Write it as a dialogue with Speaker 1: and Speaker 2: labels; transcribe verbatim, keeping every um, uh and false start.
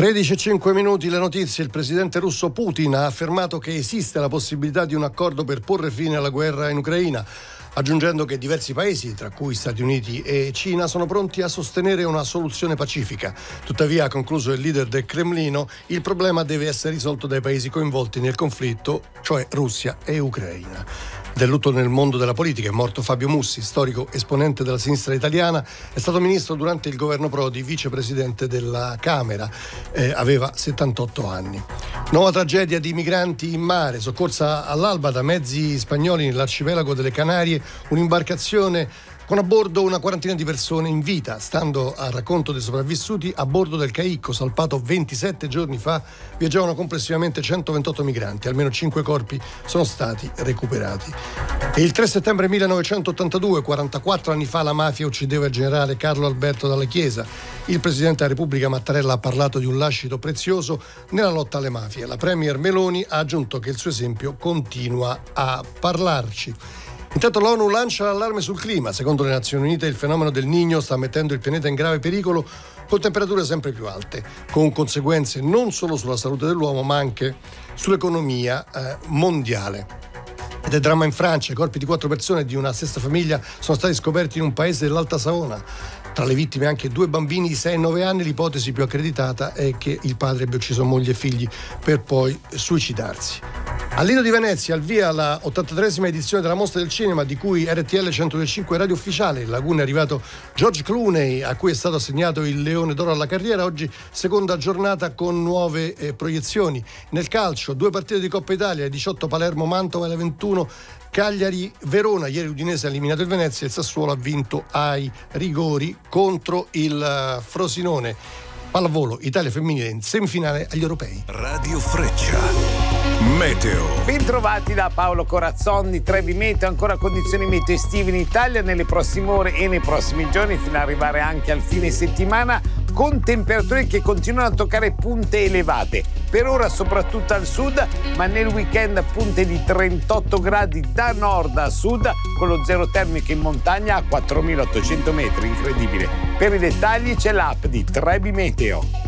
Speaker 1: tredici e cinque minuti, le notizie. Il presidente russo Putin ha affermato che esiste la possibilità di un accordo per porre fine alla guerra in Ucraina, aggiungendo che diversi paesi, tra cui Stati Uniti e Cina, sono pronti a sostenere una soluzione pacifica. Tuttavia, ha concluso il leader del Cremlino, il problema deve essere risolto dai paesi coinvolti nel conflitto, cioè Russia e Ucraina. Del lutto nel mondo della politica è morto Fabio Mussi, storico esponente della sinistra italiana, è stato ministro durante il governo Prodi, vicepresidente della Camera, eh, aveva settantotto anni. Nuova tragedia di migranti in mare, soccorsa all'alba da mezzi spagnoli nell'arcipelago delle Canarie, un'imbarcazione con a bordo una quarantina di persone in vita. Stando al racconto dei sopravvissuti, a bordo del Caicco, salpato ventisette giorni fa, viaggiavano complessivamente centoventotto migranti. Almeno cinque corpi sono stati recuperati. E il tre settembre millenovecentottantadue, quarantaquattro anni fa, la mafia uccideva il generale Carlo Alberto Dalla Chiesa. Il presidente della Repubblica Mattarella ha parlato di un lascito prezioso nella lotta alle mafie. La premier Meloni ha aggiunto che il suo esempio continua a parlarci. Intanto l'ONU lancia l'allarme sul clima. Secondo le Nazioni Unite il fenomeno del Niño sta mettendo il pianeta in grave pericolo, con temperature sempre più alte, con conseguenze non solo sulla salute dell'uomo ma anche sull'economia eh, mondiale. Ed è dramma in Francia. I corpi di quattro persone di una stessa famiglia sono stati scoperti in un paese dell'Alta Saona. Tra le vittime anche due bambini di sei e nove anni. L'ipotesi più accreditata è che il padre abbia ucciso moglie e figli per poi suicidarsi. Al Lido di Venezia, al via la ottantatreesima edizione della Mostra del Cinema, di cui R T L centodue radio ufficiale. In Laguna è arrivato George Clooney, a cui è stato assegnato il Leone d'Oro alla carriera. Oggi seconda giornata con nuove eh, proiezioni. Nel calcio, due partite di Coppa Italia, alle diciotto Palermo-Mantova, alle ventuno Cagliari-Verona. Ieri Udinese ha eliminato il Venezia, il Sassuolo ha vinto ai rigori contro il uh, Frosinone. Pallavolo, Italia femminile in semifinale agli europei.
Speaker 2: Radio Freccia. Meteo.
Speaker 3: Bentrovati da Paolo Corazzon di Trevi Meteo. Ancora condizioni meteo estive in Italia nelle prossime ore e nei prossimi giorni, fino ad arrivare anche al fine settimana, con temperature che continuano a toccare punte elevate. Per ora soprattutto al sud, ma nel weekend punte di trentotto gradi da nord a sud, con lo zero termico in montagna a quattromilaottocento metri. Incredibile. Per i dettagli c'è l'app di Trevi Meteo.